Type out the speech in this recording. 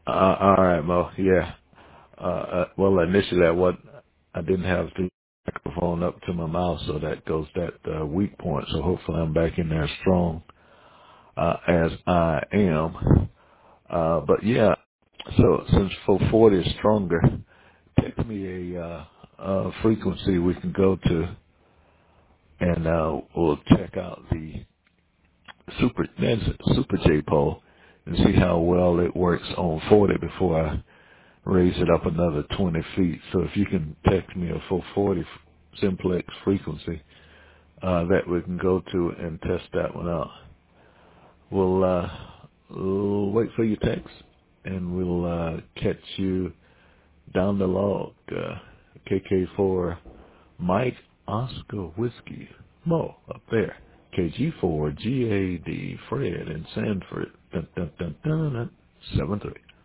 All right, Mo. Yeah. Well, initially I didn't have the microphone up to my mouth, so that goes that weak point. So hopefully I'm back in there strong as I am. But yeah. So since 440 is stronger, text me a frequency we can go to, and we'll check out the Super J pole and see how well it works on 40 before I raise it up another 20 feet. So if you can text me a 440 simplex frequency that we can go to and test that one out. We'll wait for your text and we'll catch you down the log. KK4 Mike Oscar Whiskey Mo up there. KG4 GAD Fred and Sanford. Dun, dun, dun, dun, dun, 7-3.